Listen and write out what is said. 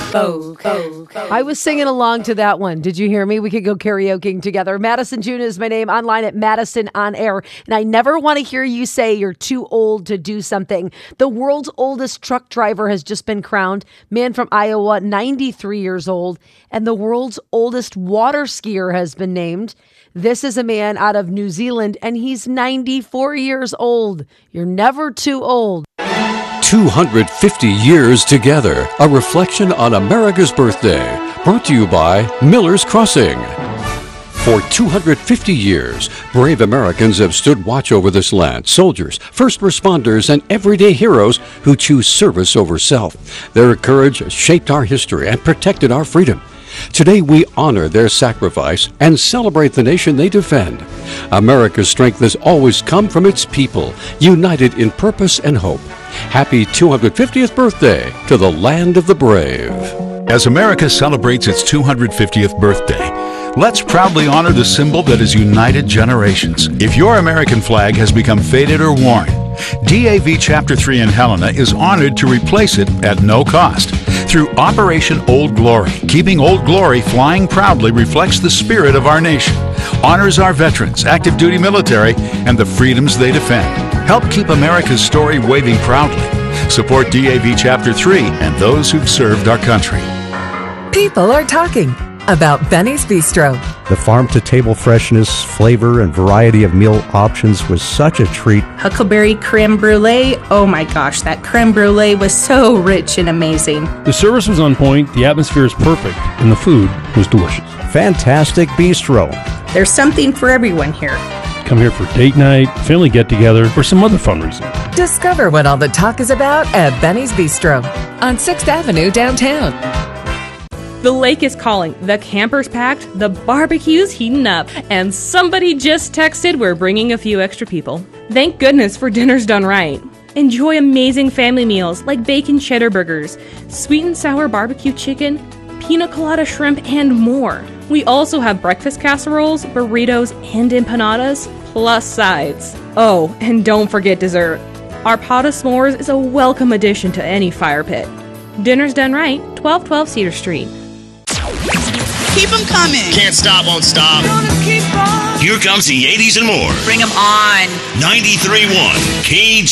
I was singing along to that one. Did you hear me? We could go karaokeing together. Madison June is my name, online at Madison on Air. And I never want to hear you say you're too old to do something. The world's oldest truck driver has just been crowned. Man from Iowa, 93 years old. And the world's oldest water skier has been named. This is a man out of New Zealand, and he's 94 years old. You're never too old. 250 years together, a reflection on America's birthday. Brought to you by Miller's Crossing. For 250 years, brave Americans have stood watch over this land. Soldiers, first responders, and everyday heroes who choose service over self. Their courage has shaped our history and protected our freedom. Today we honor their sacrifice and celebrate the nation they defend. America's strength has always come from its people, united in purpose and hope. Happy 250th birthday to the land of the brave. As America celebrates its 250th birthday, let's proudly honor the symbol that has united generations. If your American flag has become faded or worn, DAV Chapter 3 in Helena is honored to replace it at no cost through Operation Old Glory. Keeping Old Glory flying proudly reflects the spirit of our nation, honors our veterans, active duty military, and the freedoms they defend. Help keep America's story waving proudly. Support DAV Chapter 3 and those who've served our country. People are talking about Benny's Bistro. The farm-to-table freshness, flavor, and variety of meal options was such a treat. Huckleberry creme brulee. Oh my gosh, that creme brulee was so rich and amazing. The service was on point, the atmosphere is perfect, and the food was delicious. Fantastic Bistro. There's something for everyone here. Come here for date night, family get-together, or some other fun reason. Discover what all the talk is about at Benny's Bistro on 6th Avenue downtown. The lake is calling, the camper's packed, the barbecue's heating up, and somebody just texted we're bringing a few extra people. Thank goodness for Dinner's Done Right. Enjoy amazing family meals like bacon cheddar burgers, sweet and sour barbecue chicken, pina colada shrimp, and more. We also have breakfast casseroles, burritos, and empanadas, plus sides. Oh, and don't forget dessert. Our pot of s'mores is a welcome addition to any fire pit. Dinner's Done Right, 1212 Cedar Street. Keep them coming. Can't stop, won't stop. Keep on. Here comes the 80s and more. Bring them on. 93.1 KG.